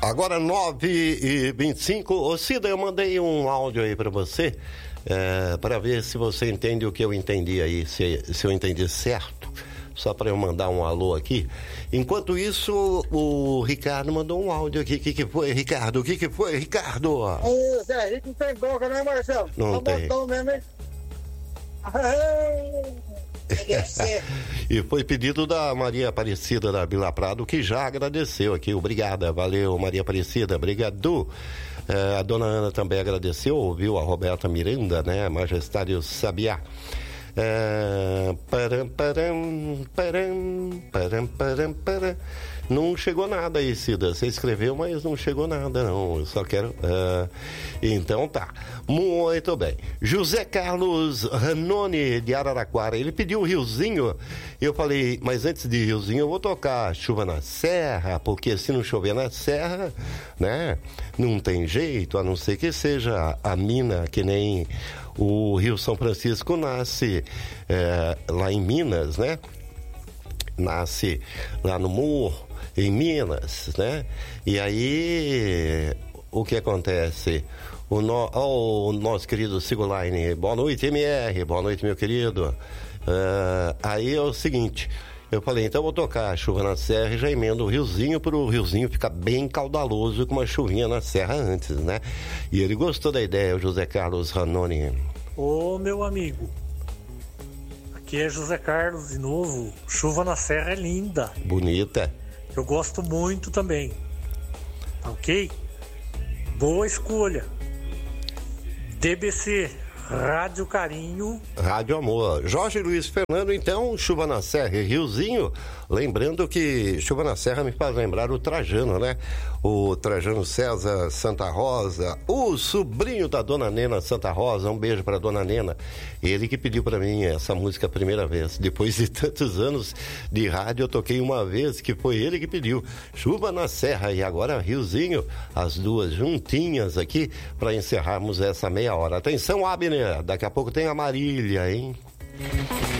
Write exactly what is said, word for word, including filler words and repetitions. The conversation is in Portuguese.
Agora nove e vinte e cinco. Ô Cida, eu mandei um áudio aí para você, é, para ver se você entende o que eu entendi aí, se, se eu entendi certo, só para eu mandar um alô aqui. Enquanto isso, o Ricardo mandou um áudio aqui. O que, que foi, Ricardo? O que, que foi, Ricardo? Ô, Zé, a gente não tem boca, né, Marcelo? Não tá tem. Botão mesmo, hein? E foi pedido da Maria Aparecida da Vila Prado, que já agradeceu aqui. Obrigada, valeu, Maria Aparecida, obrigado. É, a dona Ana também agradeceu, ouviu a Roberta Miranda, né? Majestário Sabiá. É, param, param, param, param, param, param. Não chegou nada aí, Cida. Você escreveu, mas não chegou nada, não. Eu só quero... Uh... Então tá. Muito bem. José Carlos Ranoni, de Araraquara. Ele pediu o Riozinho. Eu falei, mas antes de Riozinho, eu vou tocar Chuva na Serra, porque se não chover na Serra, né? Não tem jeito, a não ser que seja a mina, que nem o Rio São Francisco nasce é, lá em Minas, né? Nasce lá no Morro, em Minas, né? E aí, o que acontece? O, no, oh, o nosso querido Sigolaine, boa noite, M R, boa noite, meu querido. Uh, aí é o seguinte, eu falei, então eu vou tocar Chuva na Serra e já emendo o Riozinho para o Riozinho ficar bem caudaloso com uma chuvinha na Serra antes, né? E ele gostou da ideia, o José Carlos Ranoni. Ô, meu amigo, aqui é José Carlos de novo. Chuva na Serra é linda. Bonita. Eu gosto muito também. Ok? Boa escolha. D B C, Rádio Carinho. Rádio Amor. Jorge Luiz Fernando, então, Chuva na Serra e Riozinho. Lembrando que Chuva na Serra me faz lembrar o Trajano, né? O Trajano César Santa Rosa, o sobrinho da Dona Nena Santa Rosa. Um beijo pra Dona Nena. Ele que pediu pra mim essa música a primeira vez. Depois de tantos anos de rádio, eu toquei uma vez, que foi ele que pediu. Chuva na Serra e agora Riozinho. As duas juntinhas aqui para encerrarmos essa meia hora. Atenção, Abner. Daqui a pouco tem a Marília, hein?